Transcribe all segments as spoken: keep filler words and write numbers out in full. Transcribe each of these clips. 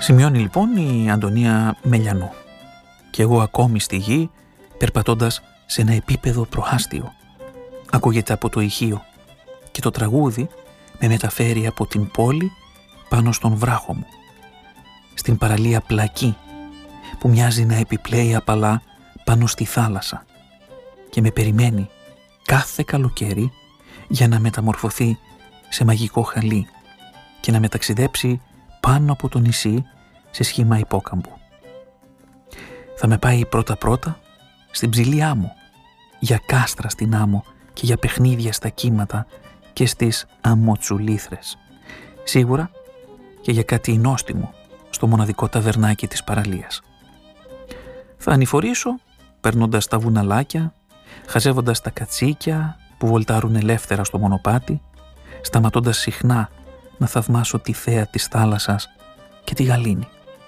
Σημειώνει λοιπόν η Αντωνία Μελιανού. Και εγώ ακόμη στη γη, περπατώντας σε ένα επίπεδο προάστιο. Ακούγεται από το ηχείο και το τραγούδι με μεταφέρει από την πόλη πάνω στον βράχο μου. Στην παραλία Πλακή που μοιάζει να επιπλέει απαλά πάνω στη θάλασσα και με περιμένει κάθε καλοκαίρι για να μεταμορφωθεί σε μαγικό χαλί και να μεταξιδέψει πάνω από το νησί σε σχήμα υπόκαμπου. Θα με πάει πρώτα-πρώτα στην ψηλή άμμο, για κάστρα στην άμμο και για παιχνίδια στα κύματα και στις αμμοτσουλήθρες. Σίγουρα και για κάτι νόστιμο στο μοναδικό ταβερνάκι της παραλίας. Θα ανηφορήσω περνώντας τα βουναλάκια, χαζεύοντας τα κατσίκια που βολτάρουν ελεύθερα στο μονοπάτι, σταματώντας συχνά να θαυμάσω τη θέα της θάλασσας και τη γαλήνη.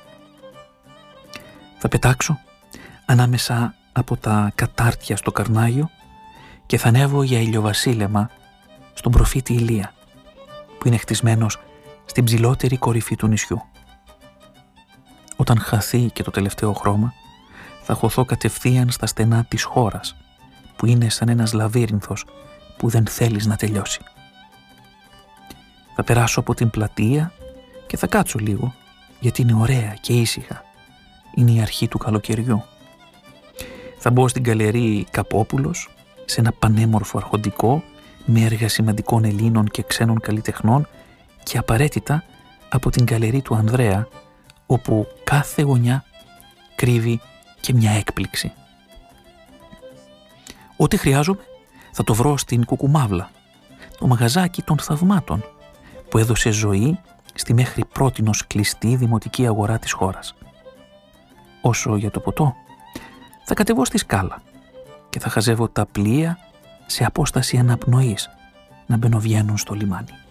Θα πετάξω ανάμεσα από τα κατάρτια στο Καρνάγιο και θα ανέβω για ηλιοβασίλεμα στον προφήτη Ηλία, που είναι χτισμένος στην ψηλότερη κορυφή του νησιού. Όταν χαθεί και το τελευταίο χρώμα, θα χωθώ κατευθείαν στα στενά της χώρας, που είναι σαν ένας λαβύρινθος που δεν θέλεις να τελειώσει. Θα περάσω από την πλατεία και θα κάτσω λίγο, γιατί είναι ωραία και ήσυχα. Είναι η αρχή του καλοκαιριού. Θα μπω στην γκαλερί Καπόπουλος, σε ένα πανέμορφο αρχοντικό με έργα σημαντικών Ελλήνων και ξένων καλλιτεχνών και απαραίτητα από την γκαλερί του Ανδρέα, όπου κάθε γωνιά κρύβει και μια έκπληξη. Ό,τι χρειάζομαι θα το βρω στην Κουκουμάβλα, το μαγαζάκι των θαυμάτων που έδωσε ζωή στη μέχρι πρότινος κλειστή δημοτική αγορά της χώρας. Όσο για το ποτό, θα κατεβώ στη σκάλα και θα χαζεύω τα πλοία σε απόσταση αναπνοής να μπαινοβγαίνουν στο λιμάνι.